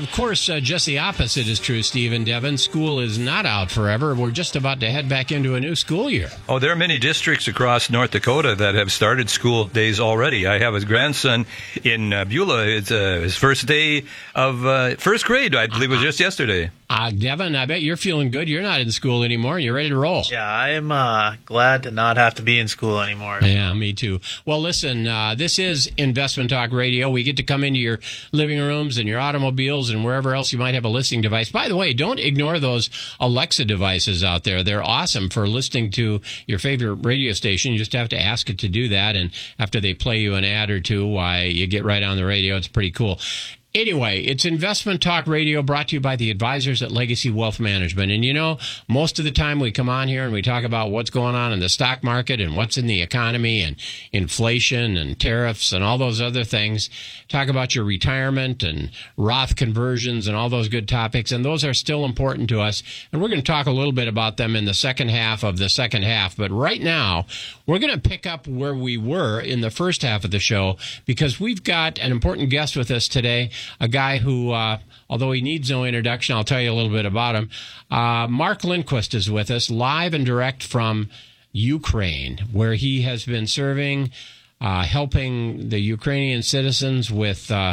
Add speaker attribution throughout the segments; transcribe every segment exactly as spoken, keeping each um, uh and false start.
Speaker 1: of course, uh, just the opposite is true, Steve and Devin. School is not out forever. We're just about to head back into a new school year.
Speaker 2: Oh, there are many districts across North Dakota that have started school days already. I have a grandson in uh, Beulah. It's uh, his first day of uh, first grade, I believe it was just yesterday.
Speaker 1: Uh, Devin, I bet you're feeling good. You're not in school anymore. You're ready to roll.
Speaker 3: Yeah, I'm uh, glad to not have to be in school anymore.
Speaker 1: Yeah, me too. Well, listen, uh, this is Investment Talk Radio. We get to come into your living rooms and your automobiles and wherever else you might have a listening device. By the way, don't ignore those Alexa devices out there. They're awesome for listening to your favorite radio station. You just have to ask it to do that. And after they play you an ad or two, why, you get right on the radio. It's pretty cool. Anyway, it's Investment Talk Radio brought to you by the advisors at Legacy Wealth Management. And, you know, most of the time we come on here and we talk about what's going on in the stock market and what's in the economy and inflation and tariffs and all those other things. Talk about your retirement and Roth conversions and all those good topics. And those are still important to us. And we're going to talk a little bit about them in the second half of the second half. But right now, we're going to pick up where we were in the first half of the show because we've got an important guest with us today. A guy who, uh, although he needs no introduction, I'll tell you a little bit about him. Uh, Mark Lindquist is with us, live and direct from Ukraine, where he has been serving, uh, helping the Ukrainian citizens with uh,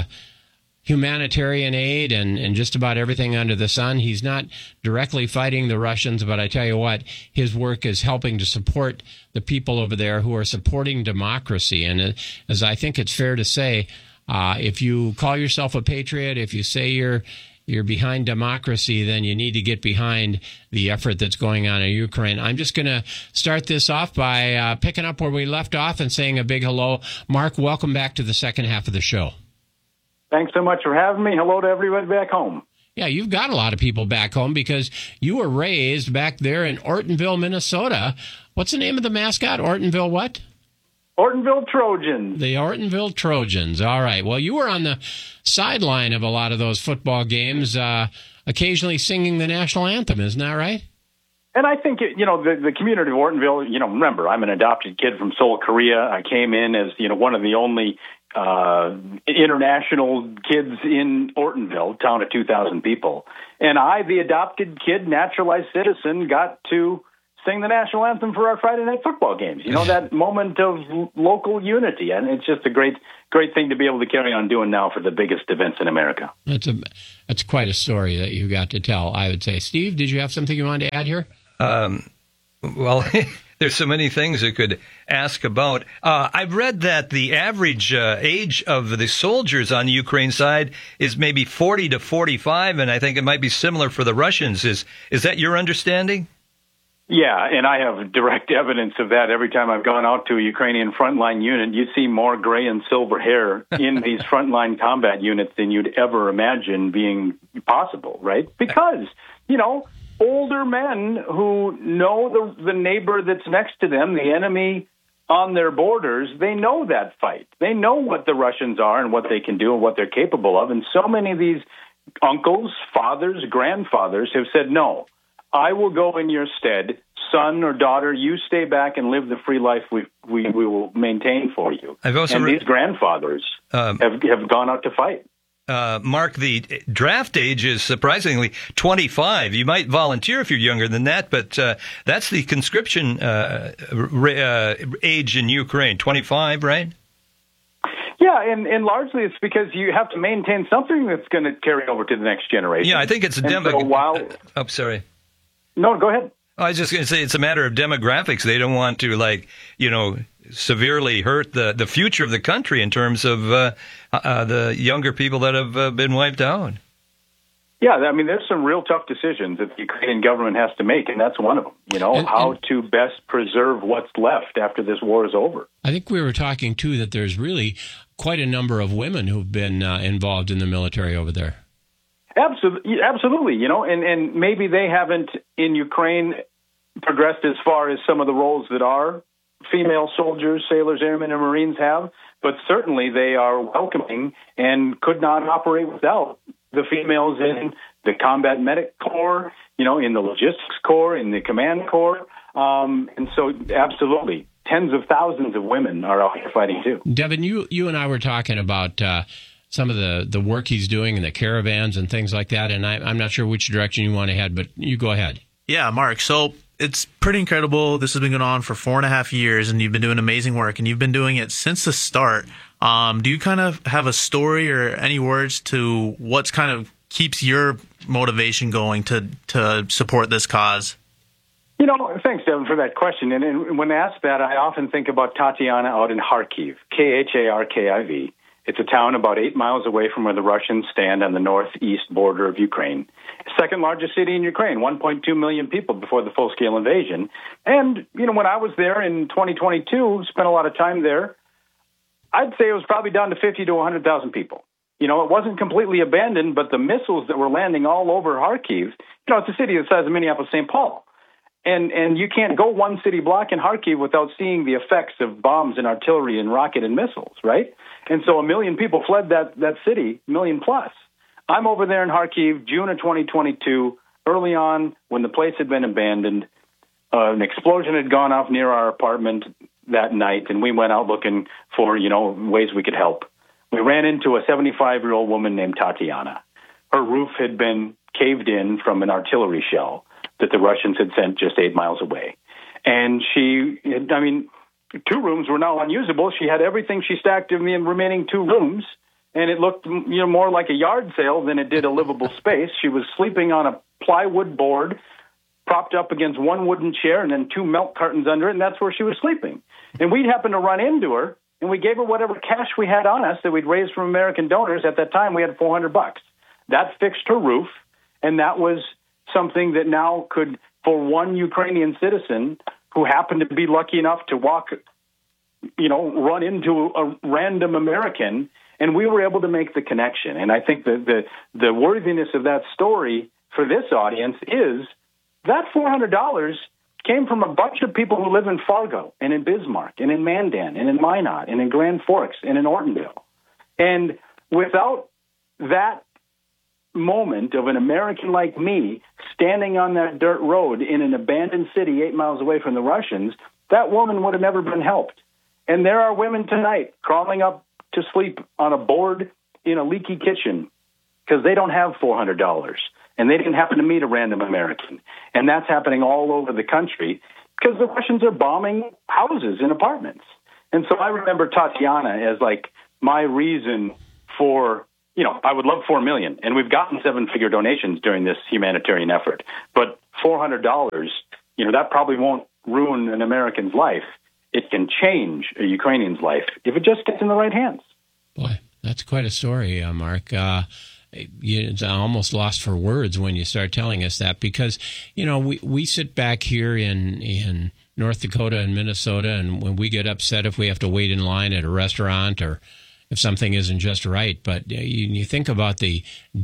Speaker 1: humanitarian aid and, and just about everything under the sun. He's not directly fighting the Russians, but I tell you what, his work is helping to support the people over there who are supporting democracy. And uh, as I think it's fair to say, Uh, if you call yourself a patriot, if you say you're you're behind democracy, then you need to get behind the effort that's going on in Ukraine. I'm just going to start this off by uh, picking up where we left off and saying a big hello. Mark, welcome back to the second half of the show.
Speaker 4: Thanks so much for having me. Hello to everybody back home.
Speaker 1: Yeah, you've got a lot of people back home because you were raised back there in Ortonville, Minnesota. What's the name of the mascot? Ortonville what?
Speaker 4: Ortonville Trojans.
Speaker 1: The Ortonville Trojans. All right. Well, you were on the sideline of a lot of those football games, uh, occasionally singing the national anthem. Isn't that right?
Speaker 4: And I think, you know, the, the community of Ortonville, you know, remember, I'm an adopted kid from Seoul, Korea. I came in as, you know, one of the only uh, international kids in Ortonville, town of two thousand people. And I, the adopted kid, naturalized citizen, got to sing the national anthem for our Friday night football games. You know, that moment of local unity. And it's just a great, great thing to be able to carry on doing now for the biggest events in America.
Speaker 1: That's a, that's quite a story that you got to tell, I would say. Steve, did you have something you wanted to add here?
Speaker 2: Um, well, there's so many things I could ask about. Uh, I've read that the average uh, age of the soldiers on the Ukraine side is maybe forty to forty-five, and I think it might be similar for the Russians. Is, is that your understanding?
Speaker 4: Yeah, and I have direct evidence of that. Every time I've gone out to a Ukrainian frontline unit, you see more gray and silver hair in these frontline combat units than you'd ever imagine being possible, right? Because, you know, older men who know the, the neighbor that's next to them, the enemy on their borders, they know that fight. They know what the Russians are and what they can do and what they're capable of. And so many of these uncles, fathers, grandfathers have said, no, I will go in your stead, son or daughter. You stay back and live the free life we we, we will maintain for you.
Speaker 2: I've also
Speaker 4: and
Speaker 2: re-
Speaker 4: these grandfathers
Speaker 2: um,
Speaker 4: have have gone out to fight.
Speaker 2: Uh, Mark, the draft age is surprisingly twenty-five. You might volunteer if you're younger than that, but uh, that's the conscription uh, uh, age in Ukraine, twenty-five, right?
Speaker 4: Yeah, and, and largely it's because you have to maintain something that's going to carry over to the next generation.
Speaker 2: Yeah, I think it's a
Speaker 4: dem-
Speaker 2: demo.
Speaker 4: So while-
Speaker 2: oh, sorry.
Speaker 4: No, go ahead.
Speaker 2: I was just going to say it's a matter of demographics. They don't want to, like, you know, severely hurt the, the future of the country in terms of uh, uh, the younger people that have uh, been wiped out.
Speaker 4: Yeah, I mean, there's some real tough decisions that the Ukrainian government has to make, and that's one of them. You know,
Speaker 1: and,
Speaker 4: how
Speaker 1: and,
Speaker 4: to best preserve what's left after this war is over.
Speaker 1: I think we were talking, too, that there's really quite a number of women who've been uh, involved in the military over there.
Speaker 4: Absolutely, absolutely. You know, and, and maybe they haven't in Ukraine progressed as far as some of the roles that our female soldiers, sailors, airmen, and Marines have, but certainly they are welcoming and could not operate without the females in the combat medic corps, you know, in the logistics corps, in the command corps. Um, and so absolutely, tens of thousands of women are out here fighting too.
Speaker 1: Devin, you, you and I were talking about uh, some of the, the work he's doing and the caravans and things like that. And I, I'm not sure which direction you want to head, but you go ahead.
Speaker 5: Yeah, Mark. So it's pretty incredible. This has been going on for four and a half years, and you've been doing amazing work, and you've been doing it since the start. Um, do you kind of have a story or any words to what's kind of keeps your motivation going to to support this cause?
Speaker 4: You know, thanks, Devin, for that question. And, and when asked that, I often think about Tatiana out in Kharkiv, K H A R K I V. It's a town about eight miles away from where the Russians stand on the northeast border of Ukraine. Second largest city in Ukraine, one point two million people before the full-scale invasion. And, you know, when I was there in twenty twenty-two, spent a lot of time there, I'd say it was probably down to fifty to one hundred thousand people. You know, it wasn't completely abandoned, but the missiles that were landing all over Kharkiv, you know, it's a city the size of Minneapolis, Saint Paul. And and you can't go one city block in Kharkiv without seeing the effects of bombs and artillery and rocket and missiles, right? And so a million people fled that, that city, million plus. I'm over there in Kharkiv, June of twenty twenty-two, early on when the place had been abandoned. Uh, an explosion had gone off near our apartment that night, and we went out looking for, you know, ways we could help. We ran into a seventy-five-year-old woman named Tatiana. Her roof had been caved in from an artillery shell that the Russians had sent just eight miles away. And she, I mean, two rooms were now unusable. She had everything she stacked in the remaining two rooms, and it looked, you know, more like a yard sale than it did a livable space. She was sleeping on a plywood board, propped up against one wooden chair, and then two milk cartons under it, and that's where she was sleeping. And we happened to run into her, and we gave her whatever cash we had on us that we'd raised from American donors. At that time, we had four hundred bucks. That fixed her roof, and that was something that now could, for one Ukrainian citizen who happened to be lucky enough to walk, you know, run into a random American, and we were able to make the connection. And I think that the, the worthiness of that story for this audience is that four hundred dollars came from a bunch of people who live in Fargo and in Bismarck and in Mandan and in Minot and in Grand Forks and in Ortonville. And without that moment of an American like me standing on that dirt road in an abandoned city eight miles away from the Russians, that woman would have never been helped. And there are women tonight crawling up to sleep on a board in a leaky kitchen because they don't have four hundred dollars. And they didn't happen to meet a random American. And that's happening all over the country because the Russians are bombing houses and apartments. And so I remember Tatiana as like my reason for, you know, I would love four million dollars. And we've gotten seven-figure donations during this humanitarian effort. But four hundred dollars, you know, that probably won't ruin an American's life. It can change a Ukrainian's life if it just gets in the right hands.
Speaker 1: Boy, that's quite a story, uh, Mark. Uh, It's almost lost for words when you start telling us that because, you know, we, we sit back here in, in North Dakota and Minnesota, and when we get upset if we have to wait in line at a restaurant or if something isn't just right. But you, you think about the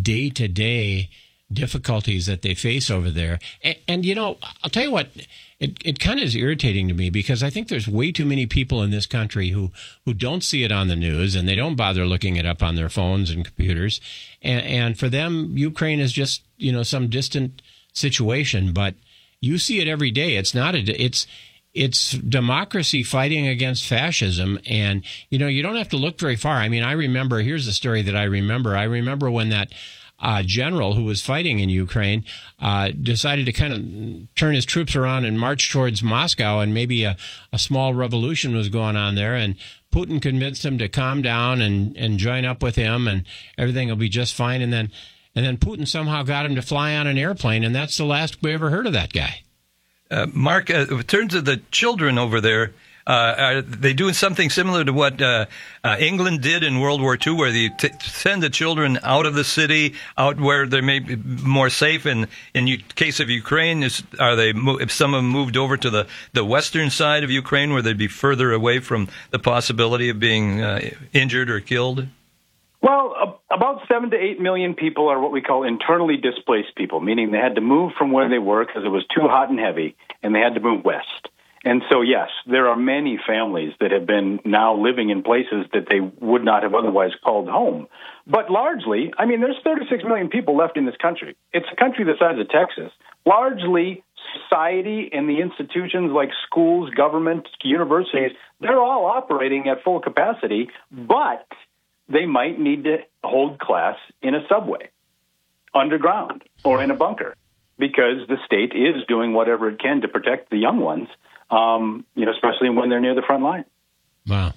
Speaker 1: day-to-day difficulties that they face over there. And, and you know, I'll tell you what, it, it kind of is irritating to me because I think there's way too many people in this country who, who don't see it on the news and they don't bother looking it up on their phones and computers. And, and for them, Ukraine is just, you know, some distant situation, but you see it every day. It's not a, it's, it's democracy fighting against fascism. And, you know, you don't have to look very far. I mean, I remember, here's the story that I remember. I remember when that Uh, general who was fighting in Ukraine uh, decided to kind of turn his troops around and march towards Moscow, and maybe a, a small revolution was going on there, and Putin convinced him to calm down and, and join up with him, and everything will be just fine. And then and then Putin somehow got him to fly on an airplane, and that's the last we ever heard of that guy.
Speaker 2: Uh, Mark, uh, in terms of the children over there, Uh, are they doing something similar to what uh, uh, England did in World War Two, where they t- send the children out of the city, out where they may be more safe? And in the case of Ukraine, is, are they? If some of them moved over to the, the western side of Ukraine, where they'd be further away from the possibility of being uh, injured or killed?
Speaker 4: Well, uh, about seven to eight million people are what we call internally displaced people, meaning they had to move from where they were because it was too hot and heavy, and they had to move west. And so, yes, there are many families that have been now living in places that they would not have otherwise called home. But largely, I mean, there's thirty-six million people left in this country. It's a country the size of Texas. Largely, society and the institutions like schools, government, universities, they're all operating at full capacity. But they might need to hold class in a subway, underground, or in a bunker, because the state is doing whatever it can to protect the young ones, um, you know, especially when they're near the front line.
Speaker 1: Wow.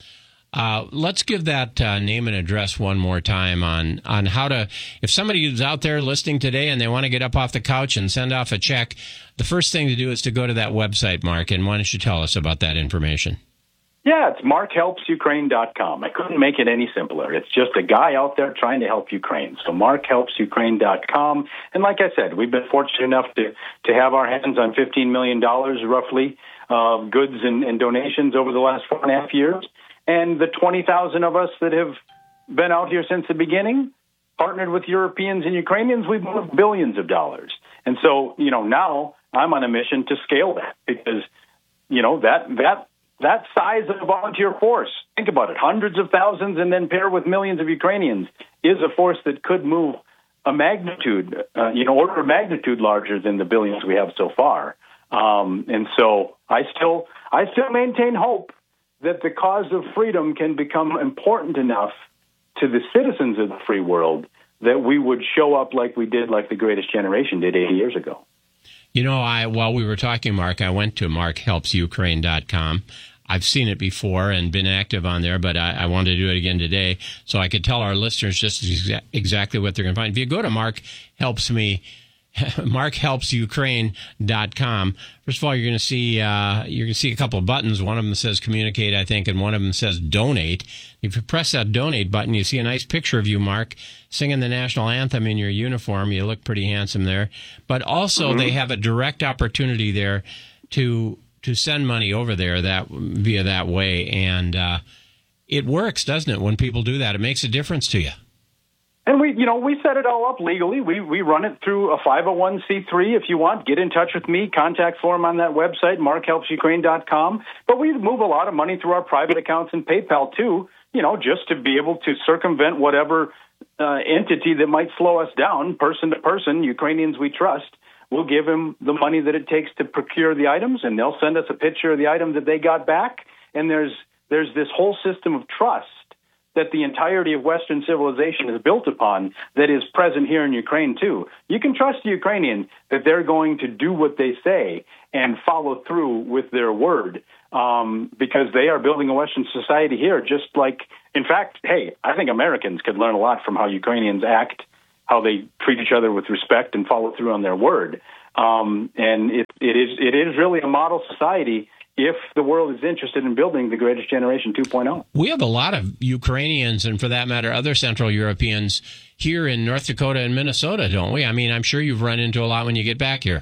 Speaker 1: Uh, let's give that uh, name and address one more time on, on how to, if somebody is out there listening today and they want to get up off the couch and send off a check, the first thing to do is to go to that website, Mark, and why don't you tell us about that information?
Speaker 4: Yeah, it's mark helps ukraine dot com. I couldn't make it any simpler. It's just a guy out there trying to help Ukraine. So mark helps ukraine dot com. And like I said, we've been fortunate enough to, to have our hands on fifteen million dollars roughly of goods and, and donations over the last four and a half years. And the twenty thousand of us that have been out here since the beginning, partnered with Europeans and Ukrainians, we've moved billions of dollars. And so, you know, now I'm on a mission to scale that because, you know, that that that size of a volunteer force, think about it, hundreds of thousands and then pair with millions of Ukrainians, is a force that could move a magnitude, uh, you know, order of magnitude larger than the billions we have so far. Um, and so I still I still maintain hope that the cause of freedom can become important enough to the citizens of the free world that we would show up like we did, like the Greatest Generation did eighty years ago.
Speaker 1: You know, I while we were talking, Mark, I went to mark helps ukraine dot com. I've seen it before and been active on there, but I, I wanted to do it again today so I could tell our listeners just exa- exactly what they're going to find. If you go to Mark Helps Me, mark helps ukraine dot com. First of all, you're going to see uh, you're going to see a couple of buttons. One of them says communicate, I think, and one of them says donate. If you press that donate button, you see a nice picture of you, Mark, singing the national anthem in your uniform. You look pretty handsome there. But also, mm-hmm. they have a direct opportunity there to to send money over there that via that way, and uh, it works, doesn't it? When people do that, it makes a difference to you.
Speaker 4: And we, you know, we set it all up legally. We we run it through a five oh one c three. If you want, get in touch with me. Contact form on that website, mark helps ukraine dot com. But we move a lot of money through our private accounts and PayPal too. You know, just to be able to circumvent whatever uh, entity that might slow us down, person to person. Ukrainians we trust. We'll give them the money that it takes to procure the items, and they'll send us a picture of the item that they got back. And there's there's this whole system of trust that the entirety of Western civilization is built upon that is present here in Ukraine, too. You can trust the Ukrainian that they're going to do what they say and follow through with their word um, because they are building a Western society here, just like, in fact, hey, I think Americans could learn a lot from how Ukrainians act, how they treat each other with respect and follow through on their word. Um, and it, it is it is really a model society if the world is interested in building the Greatest Generation two point oh.
Speaker 1: We have a lot of Ukrainians, and for that matter, other Central Europeans here in North Dakota and Minnesota, don't we? I mean, I'm sure you've run into a lot when you get back here.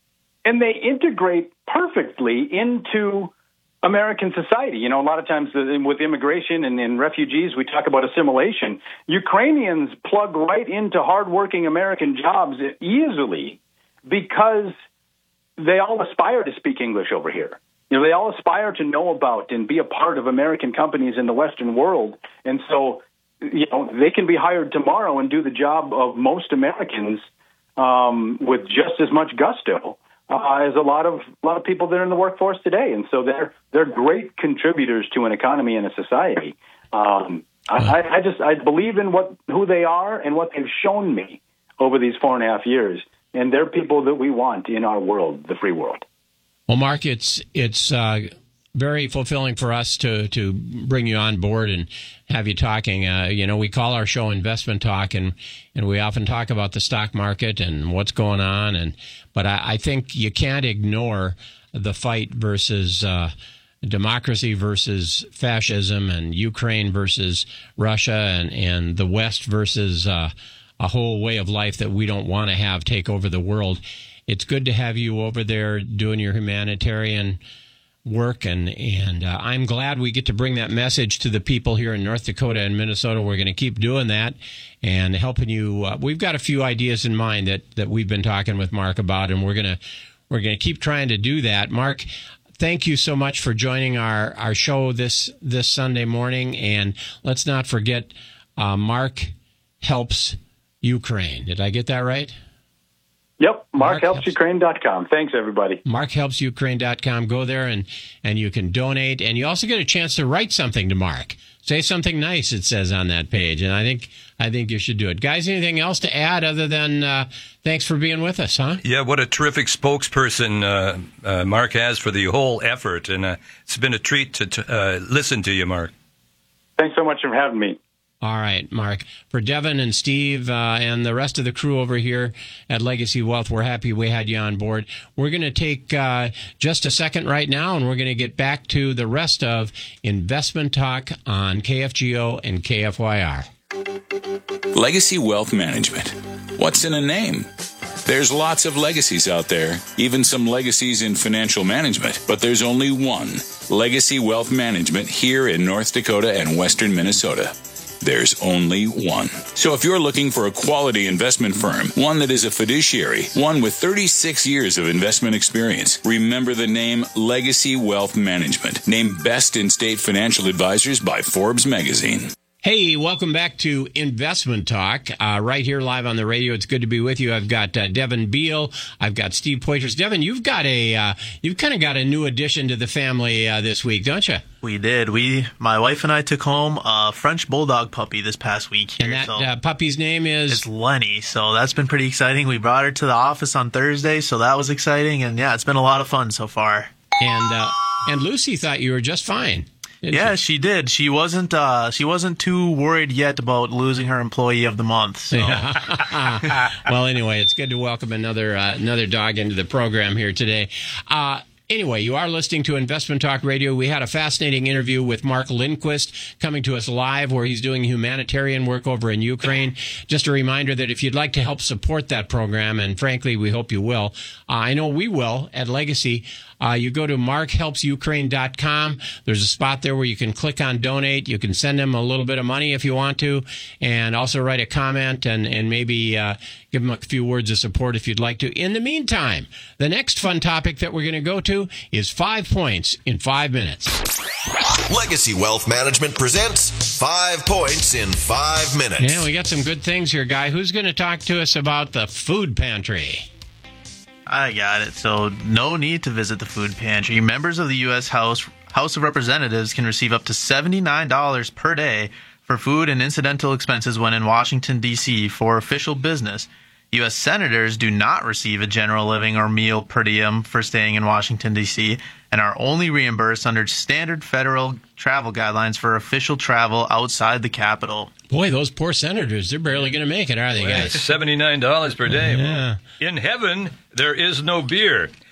Speaker 4: And they integrate perfectly into American society. You know, a lot of times with immigration and, and refugees, we talk about assimilation. Ukrainians plug right into hardworking American jobs easily because they all aspire to speak English over here. You know, they all aspire to know about and be a part of American companies in the Western world. And so, you know, they can be hired tomorrow and do the job of most Americans um, with just as much gusto uh, as a lot of a lot of people that are in the workforce today. And so they're they're great contributors to an economy and a society. Um, I, I just I believe in what who they are and what they've shown me over these four and a half years. And they're people that we want in our world, the free world.
Speaker 1: Well, Mark, it's it's uh, very fulfilling for us to, to bring you on board and have you talking. Uh, you know, we call our show Investment Talk, and, and we often talk about the stock market and what's going on. And but I, I think you can't ignore the fight versus uh, democracy versus fascism, and Ukraine versus Russia, and, and the West versus uh, a whole way of life that we don't want to have take over the world. It's good to have you over there doing your humanitarian work, and and uh, I'm glad we get to bring that message to the people here in North Dakota and Minnesota. We're going to keep doing that and helping you. Uh, we've got a few ideas in mind that, that we've been talking with Mark about, and we're gonna we're gonna keep trying to do that. Mark, thank you so much for joining our, our show this this Sunday morning, and let's not forget uh, Mark Helps Ukraine. Did I get that right?
Speaker 4: Yep, mark helps ukraine dot com. Thanks, everybody.
Speaker 1: mark helps ukraine dot com. Go there, and, and you can donate. And you also get a chance to write something to Mark. Say something nice, it says on that page, and I think I think you should do it. Guys, anything else to add other than uh, thanks for being with us, huh?
Speaker 2: Yeah, what a terrific spokesperson uh, uh, Mark has for the whole effort, and uh, it's been a treat to t- uh, listen to you, Mark.
Speaker 4: Thanks so much for having me.
Speaker 1: All right, Mark. For Devin and Steve uh, and the rest of the crew over here at Legacy Wealth, we're happy we had you on board. We're going to take uh, just a second right now, and we're going to get back to the rest of Investment Talk on K F G O and K F Y R.
Speaker 6: Legacy Wealth Management. What's in a name? There's lots of legacies out there, even some legacies in financial management, but there's only one, Legacy Wealth Management, here in North Dakota and western Minnesota. There's only one. So if you're looking for a quality investment firm, one that is a fiduciary, one with thirty-six years of investment experience, remember the name Legacy Wealth Management, named Best in State Financial Advisors by Forbes magazine.
Speaker 1: Hey, welcome back to Investment Talk, uh, right here live on the radio. It's good to be with you. I've got uh, Devin Beal. I've got Steve Poitras. Devin, you've got a, uh, you've kind of got a new addition to the family uh, this week, don't you?
Speaker 5: We did. We, my wife and I took home a French Bulldog puppy this past week here.
Speaker 1: And that
Speaker 5: so
Speaker 1: uh, puppy's name is?
Speaker 5: It's Lenny, so that's been pretty exciting. We brought her to the office on Thursday, so that was exciting. And yeah, it's been a lot of fun so far.
Speaker 1: And, uh, and Lucy thought you were just fine.
Speaker 5: Yeah,
Speaker 1: she?
Speaker 5: she did. She wasn't. Uh, she wasn't too worried yet about losing her Employee of the Month. So.
Speaker 1: Yeah. Well, anyway, it's good to welcome another uh, another dog into the program here today. Uh, Anyway, you are listening to Investment Talk Radio. We had a fascinating interview with Mark Lindquist coming to us live where he's doing humanitarian work over in Ukraine. Just a reminder that if you'd like to help support that program, and frankly, we hope you will, uh, I know we will at Legacy, uh, you go to mark helps ukraine dot com. There's a spot there where you can click on donate. You can send them a little bit of money if you want to, and also write a comment and, and maybe uh, give them a few words of support if you'd like to. In the meantime, the next fun topic that we're going to go to is five points in five minutes.
Speaker 7: Legacy Wealth Management presents Five Points in Five Minutes.
Speaker 1: Yeah, we got some good things here, Guy. Who's going to talk to us about the food pantry?
Speaker 5: I got it. So no need to visit the food pantry. Members of the U S House House of Representatives can receive up to seventy-nine dollars per day for food and incidental expenses when in Washington, D C for official business. U S senators do not receive a general living or meal per diem for staying in Washington, D C, and are only reimbursed under standard federal travel guidelines for official travel outside the Capitol.
Speaker 1: Boy, those poor senators, they're barely going to make it, are they, guys?
Speaker 2: seventy-nine dollars per day.
Speaker 1: Yeah.
Speaker 2: In heaven, there is no beer.